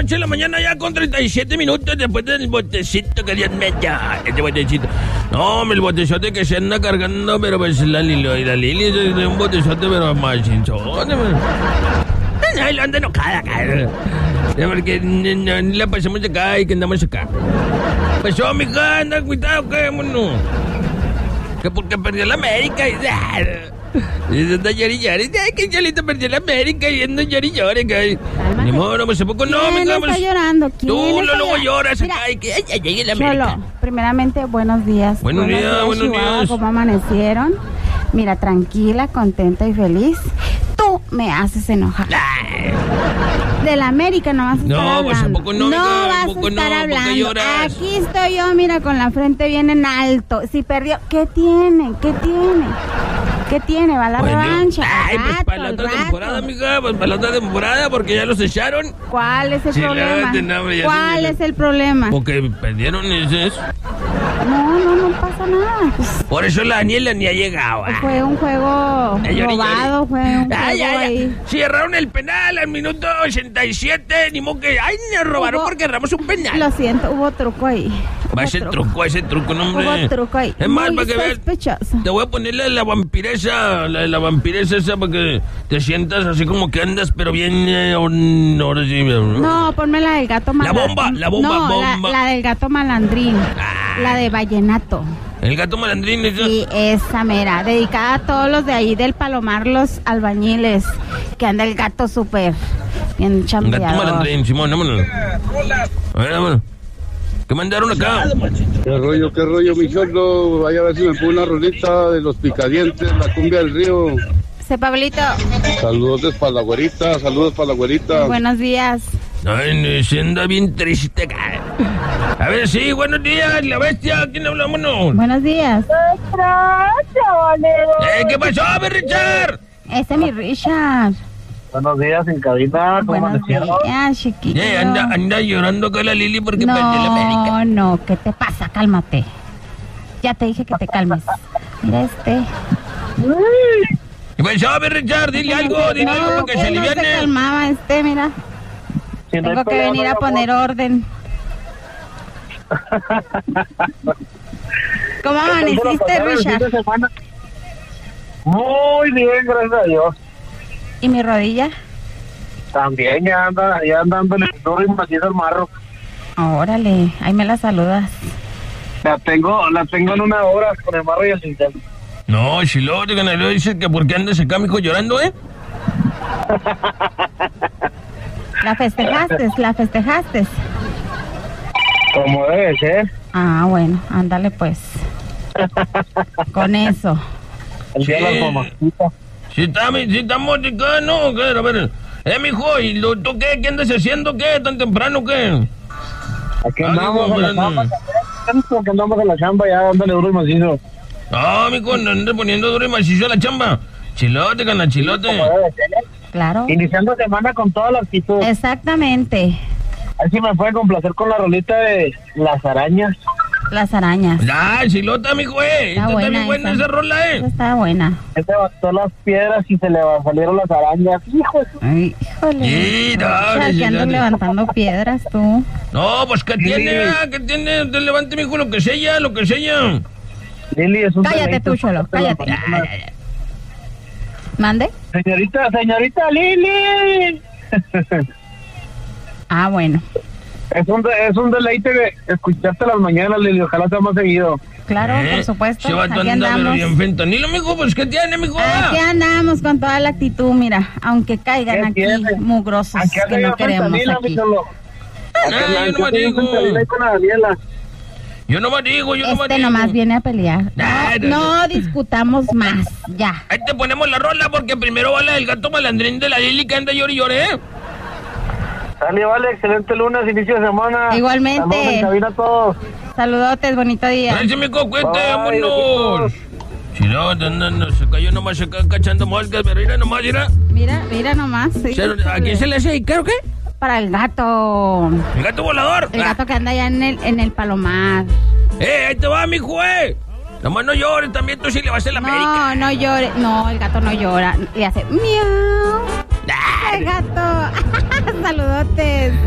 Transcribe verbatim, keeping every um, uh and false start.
ocho de la mañana ya con treinta y siete minutos después del botecito que Dios me ya. Este botecito. No, el botezote que se anda cargando, pero pues la Lili, la Lili es de un botezote, pero más chinchón. Ay, lo anda enojada acá. Porque no, no la pasamos acá y que andamos acá. Pasó, mija, anda cuidado, que mono. Que porque perdió la América. Y anda llori llori. Ay, que Cholito perdió la América y anda llori llori. Ni modo, no, pues poco no, ¿Quién mija. está llorando? ¿Quién Tú está luego llorando? lloras acá y que ay, ay, ay, la América. Cholo, primeramente, buenos días. Buenos días, buenos Chihuahua, días. ¿Cómo amanecieron? Mira, tranquila, contenta y feliz. Tú me haces enojar. Ay. De la América no vas a estar No, hablando. pues, ¿a poco no, mija? ¿A vas poco a estar no? ¿Por qué hablando. lloras? Aquí estoy yo, mira, con la frente bien en alto. Si perdió, ¿qué tiene? ¿Qué tiene? ¿Qué tiene? Va la Bueno, revancha. ay, al pues rato, para la al otra rato. temporada, mija, pues para la otra temporada, porque ya los echaron. ¿Cuál es el Sí, problema? lávate, no, ya ¿Cuál se- es el problema? Porque perdieron ese eso. No, no, no pasa nada. Pues, Por eso la Daniela ni ha llegado. ah. fue un juego Ay, llori, robado, llori. fue un juego Ay, ay, ahí. ay. Si erraron el penal al minuto ochenta y siete, ni modo que. Ay, nos robaron Hubo- porque erramos un penal. Lo siento, hubo truco ahí. Va Hubo ese truco, ese truco, no, hombre. Hubo truco ahí. Es más, Muy para que veas. sospechoso. Te voy a ponerle la vampiresa, la, la vampiresa esa para que te sientas así como que andas, pero bien. Eh, un- ahora sí, ¿no? No, ponme la del gato La malandrín. bomba, la bomba, no, bomba. La, la del gato malandrín. Ah. La de vallenato. El gato malandrín, esa. Y esa mera, dedicada a todos los de ahí del Palomar, los albañiles, que anda el gato súper bien El gato chambeador. malandrín, Simón, vámonos. A ver, vámonos. ¿Qué mandaron acá? ¿Qué rollo, qué rollo, mi cholo? Vaya a ver si me pone una rolita de los picadientes, la cumbia del río. Se Pablito, Saludos para la güerita, saludos para la güerita. buenos días. Ay, se anda bien triste acá. A ver, sí, buenos días, la bestia. ¿Quién habla, mono? Buenos días. Eh, ¿qué pasó, mi Richard? Ese es mi Richard. Buenos días en cabina, ¿cómo Buenos amanecieron? días, chiquillo. Eh, anda, anda llorando con la Lili porque perdió la América. No, no, ¿qué te pasa? Cálmate. Ya te dije que te calmes. Mira este. ¿Qué pasó, mi Richard? Dile algo, dile algo para que se no se aliviane. calmaba este, mira. Si no hay Tengo que pelea, venir no a hay poner amor. orden. ¿Cómo amaneciste, ¿Cómo se la pasaron el fin Richard? de semana? Muy bien, gracias a Dios. ¿Y mi rodilla? También ya anda, ya anda dándole duro y macizo al marro. Órale, ahí me la saludas. La tengo, la tengo en una hora con el marro y el cincel. No, Chilote, que no le dices que por qué andas acá, mijo, llorando, ¿eh? ¿La festejaste? ¿La festejaste? Como debe ser. Ah, bueno, ándale pues. Con eso. El día de Sí. las mamacitas. Si estamos, si estamos acá, no, ¿qué? A ver, eh, mijo, ¿y lo, tú qué? ¿Qué andas haciendo, qué? ¿Tan temprano, qué? Aquí Ah, andamos digo, en la bueno. chamba. Aquí andamos en la chamba ya dándole duro y macizo. No, mijo, no andes poniendo duro y macizo a la chamba. Chilote, cana, chilote. Como debe ser. Claro. Iniciando semana con toda la actitud. Exactamente. Así me puede complacer con la rolita de las arañas. Las arañas. Ah, chilota, mijo, eh. Está Esta buena está bien buena esa. esa rola, Esa eh. está buena. Él levantó las piedras y se le salieron las arañas. Hijo de su- Ay, híjole. Sí, no, Richard, sí, que andas sí. levantando piedras tú. No, pues, ¿qué tiene, ah? ¿Qué tiene? Usted levante, mijo, lo que sea, lo que sea. Lili, es un Cállate deleite tú, Cholo, escucharte cállate. la mañana. ¿Mande? Señorita, señorita Lili. Ah, bueno. Es un, de- es un deleite de escucharte las mañanas, Lili. Ojalá sea más seguido. Claro, ¿Eh? por supuesto. Se va a Aquí andar, pero andamos. bien fentanilo, mijo, pues, ¿qué tiene, mijo? Aquí andamos con toda la actitud, mira. Aunque caigan ¿Qué aquí tiene? mugrosos Aquí anda que no yo queremos fentanila, mi aquí. cholo. Ah, yo Aquí nomás anda yo digo. fentanila ahí con la Daniela. Yo nomás digo, yo nomás Este digo. nomás viene a pelear. Ay, no, No, no discutamos más, ya. Ahí te ponemos la rola porque primero va la del gato malandrín de la Lili que anda llori y llore, ¿eh? Sale, vale, excelente lunes, inicio de semana. Igualmente. Saludos en cabina a todos. Saludotes, bonito día. Gracias, mijo, cuente, Bye, vámonos. Si no, no, no, no, se cayó nomás acá cachando moscas, pero mira nomás, mira. Mira, mira nomás. sí. Se- ¿A quién se le hace ahí? ¿Creo que? Para el gato. El gato volador. El gato que anda allá en el, en el Palomar. Eh, ahí te va, mijo, eh. Nomás no llores, también tú sí le vas a hacer la América. No, no llore. No, el gato no llora. Le hace miau. Ah, El gato. Saludotes.